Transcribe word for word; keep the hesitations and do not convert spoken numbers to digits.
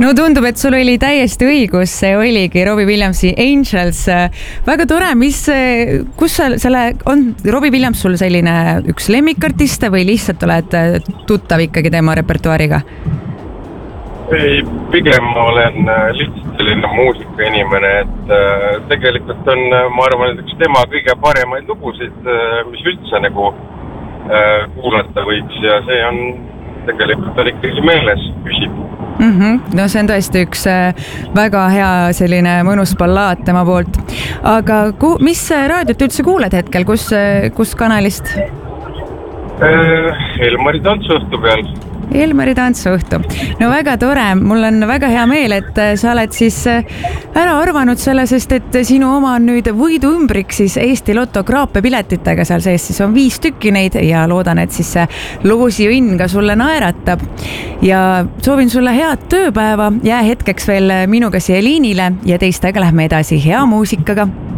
no tundub, et sul oli täiesti õigus, see oligi Robbie Williamsi Angels. Väga tore, mis, kus sa selle, on Robbie Williams sul selline üks lemmikartiste või lihtsalt oled tuttav ikkagi tema repertuaariga? Ei, pigem ma olen lihtsalt selline muusikainimene, et tegelikult on, ma arvan, et üks tema kõige paremaid lugusid, mis üldse nagu kuulata võiks ja see on tegelikult on ikkagi meeles püsib. Mm-hmm. No see on tõesti üks väga hea selline mõnus ballaad tema poolt. Aga ku, mis raadiot üldse kuuled hetkel, kus, kus kanalist? Elmari tantsuõhtu peal. Elmari tantsuõhtu. No väga tore, mul on väga hea meel, et sa oled siis ära arvanud selle, sest et sinu oma on nüüd võidu ümbrik siis Eesti Lotto kraapepiletitega seal sees, siis on viis tükki neid ja loodan, et siis see loosiõnn ka sulle naeratab. Ja soovin sulle head tööpäeva, jää hetkeks veel minuga siia liinile ja teistega lähme edasi hea muusikaga.